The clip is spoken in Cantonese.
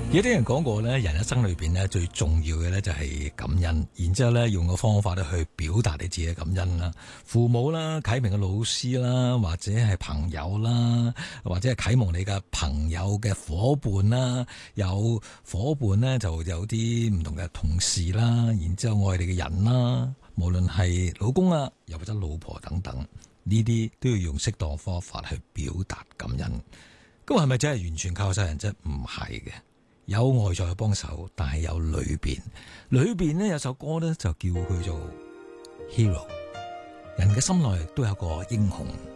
有啲人講過咧，人一生裏邊咧最重要嘅咧就係感恩，然之後咧用個方法咧去表達你自己嘅感恩啦。父母啦、啟蒙嘅老師啦，或者係朋友啦，或者係啟蒙你嘅朋友嘅伙伴啦，有伙伴咧就有啲唔同嘅同事啦，然之後愛你嘅人啦，無論係老公啊，又或者老婆等等，呢啲都要用適當方法去表達感恩。咁係咪真係完全靠晒人啫？唔係嘅。有外在嘅幫手，但係有裏邊呢有首歌呢就叫佢做 Hero。人嘅心內都有個英雄。